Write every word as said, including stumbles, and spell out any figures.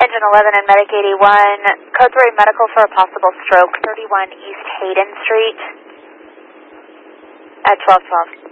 Engine eleven and Medic eighty-one, code three medical for a possible stroke, thirty-one East Hayden Street at twelve twelve.